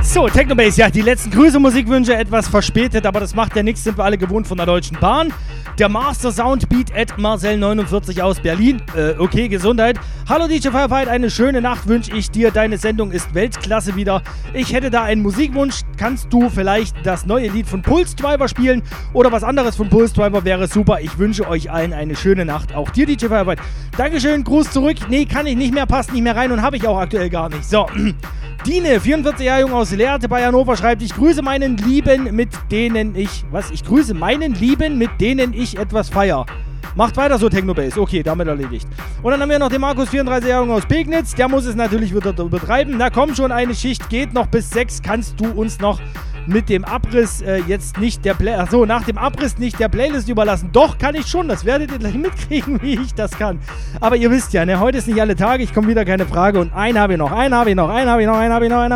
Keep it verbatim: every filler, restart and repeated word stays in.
So, Technobase, ja, die letzten Grüße, Musikwünsche etwas verspätet, aber das macht ja nichts, sind wir alle gewohnt von der Deutschen Bahn. Der Master Sound Beat at Marcel neunundvierzig aus Berlin. Äh, okay, Gesundheit. Hallo D J Firefight, eine schöne Nacht wünsche ich dir. Deine Sendung ist Weltklasse wieder. Ich hätte da einen Musikwunsch. Kannst du vielleicht das neue Lied von Pulse Driver spielen? Oder was anderes von Pulse Driver wäre super. Ich wünsche euch allen eine schöne Nacht. Auch dir, D J Firefight. Dankeschön, Gruß zurück. Nee, kann ich nicht mehr, passt nicht mehr rein und habe ich auch aktuell gar nicht. So, Dine, vierundvierzig Jahre jung aus Lehrte bei Hannover, schreibt, ich grüße meinen Lieben, mit denen ich, was? Ich grüße meinen Lieben, mit denen ich etwas feier. Macht weiter so, Technobase. Okay, damit erledigt. Und dann haben wir noch den Markus, vierunddreißig Jahre jung aus Pegnitz. Der muss es natürlich wieder übertreiben. Na komm schon, eine Schicht geht noch bis sechs. Kannst du uns noch mit dem Abriss äh, jetzt nicht der Play... Achso, nach dem Abriss nicht der Playlist überlassen. Doch, kann ich schon. Das werdet ihr gleich mitkriegen, wie ich das kann. Aber ihr wisst ja, ne, heute ist nicht alle Tage. Ich komme wieder, keine Frage. Und einen habe ich noch, einen habe ich noch, einen habe ich noch, einen habe ich noch, einen habe ich noch.